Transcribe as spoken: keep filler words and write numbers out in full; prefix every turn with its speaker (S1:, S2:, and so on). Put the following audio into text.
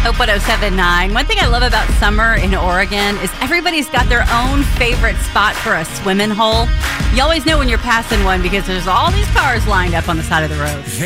S1: Hope one oh seven point nine. One thing I love about summer in Oregon is everybody's got their own favorite spot for a swimming hole. You always know when you're passing one because there's all these cars lined up on the side of the road.